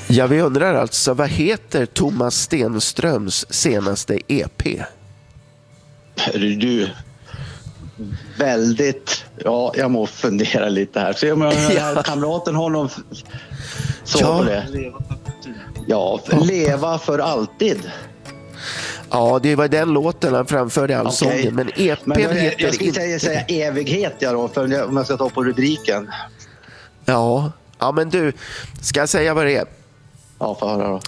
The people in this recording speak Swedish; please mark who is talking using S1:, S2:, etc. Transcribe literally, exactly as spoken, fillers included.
S1: Ja, vi undrar alltså, vad heter Thomas Stenströms senaste E P?
S2: Du, väldigt... Ja, jag må fundera lite här. Se om jag, ja. kamraten har någon så
S1: ja.
S2: på det. Ja, leva för alltid.
S1: Ja, det var den låten han framförde allsången.
S2: Okay.
S1: Men E P
S2: men jag,
S1: heter
S2: jag ska
S1: inte...
S2: säga, säga evighet, ja då, för om jag ska ta på rubriken.
S1: Ja, ja men du, ska jag säga vad det är?
S2: Ja, för höra då.